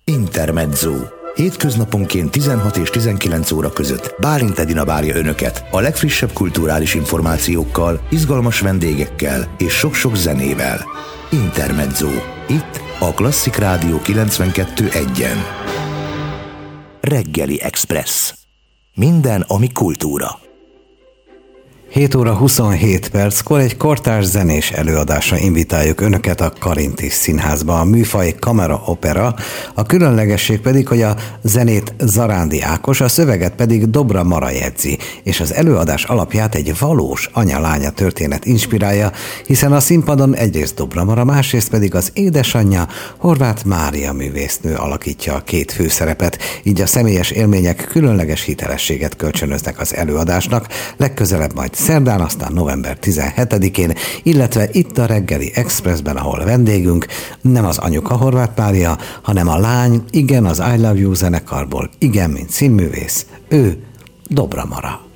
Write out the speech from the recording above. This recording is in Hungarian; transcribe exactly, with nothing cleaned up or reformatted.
Intermezzo. Hétköznaponként tizenhat és tizenkilenc óra között Bálint Edina várja Önöket a legfrissebb kulturális információkkal, izgalmas vendégekkel és sok-sok zenével. Intermezzo. Itt a Klasszik Rádió kilencvenkettő egyen. Reggeli Express. Minden, ami kultúra. hét óra huszonhét perckor egy kortárs zenés előadásra invitáljuk Önöket a Karintis Színházba. A műfaj kamera opera, a különlegesség pedig, hogy a zenét Zarándi Ákos, a szöveget pedig Dobra Mara jegyzi, és az előadás alapját egy valós anya-lánya történet inspirálja, hiszen a színpadon egyrészt Dobra Mara, másrészt pedig az édesanyja, Horváth Mária művésznő alakítja a két főszerepet, így a személyes élmények különleges hitelességet kölcsönöznek az előadásnak, legközelebb majd szerdán, aztán november tizenhetedikén, illetve itt a Reggeli Expressben, ahol vendégünk nem az anyuka Horváth Mária, hanem a lány, igen, az I Love You zenekarból, igen, mint színművész, ő Dobra Mara.